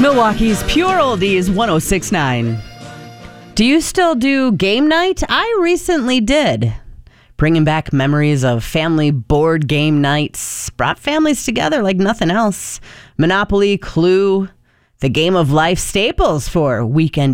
Milwaukee's Pure Oldies 106.9. Do you still do game night? I recently did. Bringing back memories of family board game nights. Brought families together like nothing else. Monopoly, Clue, the game of life staples for weekend